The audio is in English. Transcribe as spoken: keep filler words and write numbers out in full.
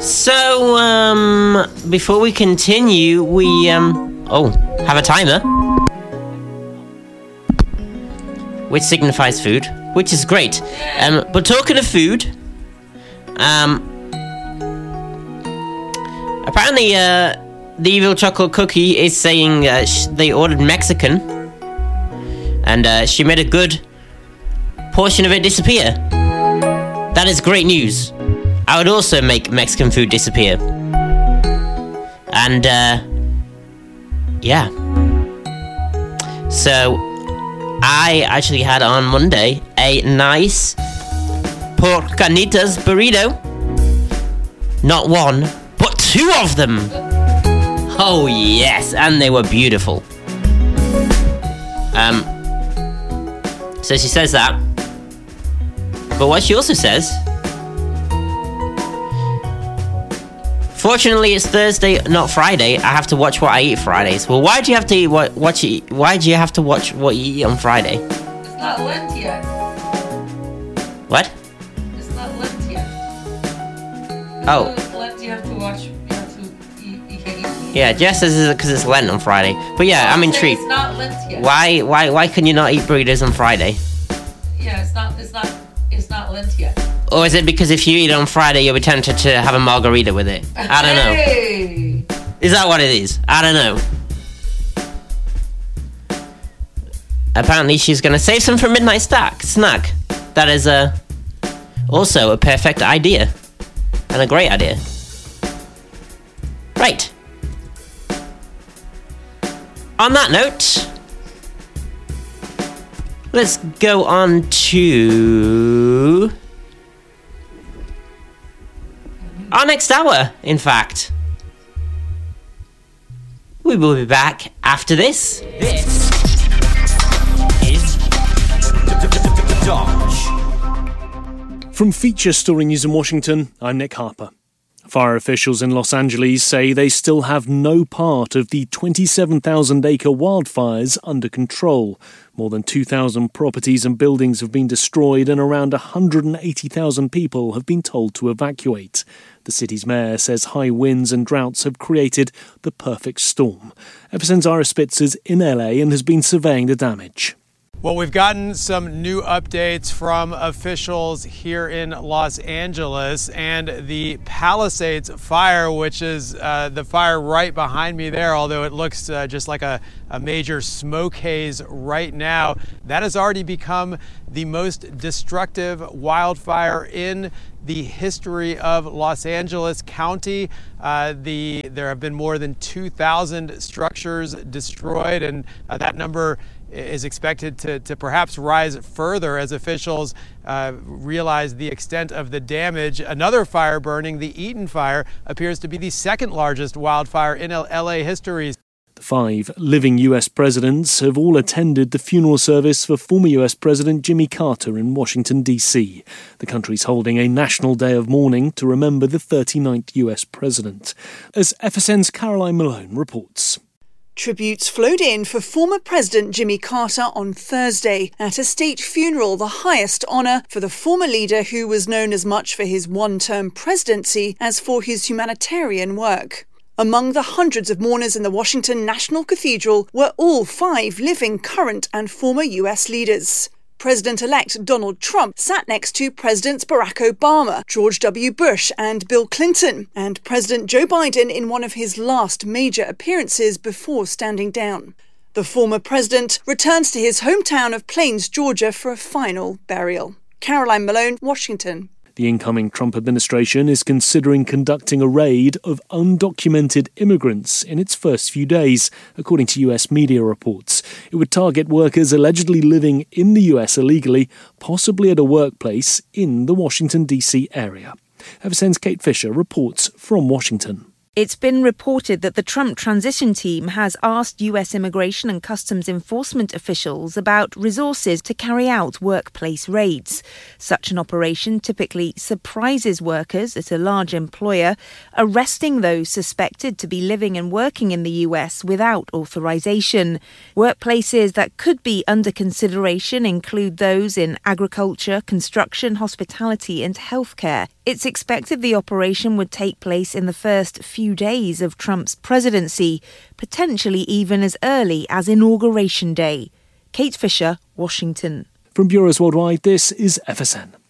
So, um, before we continue, we, um, oh, have a timer, which signifies food, which is great. Um, but talking of food, um, apparently, uh, the Evil Chocolate Cookie is saying uh, sh- they ordered Mexican, and uh, she made a good portion of it disappear. That is great news. I would also make Mexican food disappear. And, uh, yeah. So, I actually had on Monday a nice pork carnitas burrito. Not one, but two of them. Oh, yes, and they were beautiful. Um, so she says that. But what she also says... Fortunately, it's Thursday, not Friday. I have to watch what I eat Fridays. Well, why do you have to eat what? Watch you, why do you have to watch what you eat on Friday? It's not Lent yet. What? It's not Lent yet. Oh. It's Lent. You have to watch. You have to eat. You can't eat. Yeah, Jess says because it's Lent on Friday. But yeah, I'm intrigued. It's not Lent yet. Why? Why? Why can you not eat burritos on Friday? Yeah, it's not. It's not. It's not Lent yet. Or is it because if you eat it on Friday, you'll be tempted to have a margarita with it? I don't know. Hey. Is that what it is? I don't know. Apparently, she's going to save some for midnight snack. Snack. That is a also a perfect idea. And a great idea. Right. On that note, let's go on to... our next hour, in fact. We will be back after this. This is Dodge. From Feature Story News in Washington, I'm Nick Harper. Fire officials in Los Angeles say they still have no part of the twenty-seven thousand acre wildfires under control. More than two thousand properties and buildings have been destroyed and around one hundred eighty thousand people have been told to evacuate. The city's mayor says high winds and droughts have created the perfect storm. F S N's Ira Spitz is in L A and has been surveying the damage. Well, we've gotten some new updates from officials here in Los Angeles, and the Palisades fire, which is uh, the fire right behind me there, although it looks uh, just like a, a major smoke haze right now, that has already become the most destructive wildfire in the history of Los Angeles County. Uh, the there have been more than two thousand structures destroyed, and uh, that number is expected to, to perhaps rise further as officials uh, realize the extent of the damage. Another fire burning, the Eaton Fire, appears to be the second largest wildfire in L A history. The five living U S presidents have all attended the funeral service for former U S President Jimmy Carter in Washington, D C. The country's holding a national day of mourning to remember the thirty-ninth U S president. As F S N's Caroline Malone reports. Tributes flowed in for former President Jimmy Carter on Thursday at a state funeral, the highest honour for the former leader who was known as much for his one-term presidency as for his humanitarian work. Among the hundreds of mourners in the Washington National Cathedral were all five living current and former U S leaders. President-elect Donald Trump sat next to Presidents Barack Obama, George W. Bush and Bill Clinton, and President Joe Biden in one of his last major appearances before standing down. The former president returns to his hometown of Plains, Georgia for a final burial. Caroline Malone, Washington. The incoming Trump administration is considering conducting a raid of undocumented immigrants in its first few days, according to U S media reports. It would target workers allegedly living in the U S illegally, possibly at a workplace in the Washington, D C area. F S N's Kate Fisher reports from Washington. It's been reported that the Trump transition team has asked U S Immigration and Customs Enforcement officials about resources to carry out workplace raids. Such an operation typically surprises workers at a large employer, arresting those suspected to be living and working in the U S without authorization. Workplaces that could be under consideration include those in agriculture, construction, hospitality and healthcare. It's expected the operation would take place in the first few days of Trump's presidency, potentially even as early as Inauguration Day. Kate Fisher, Washington. From Bureaus Worldwide, this is F S N.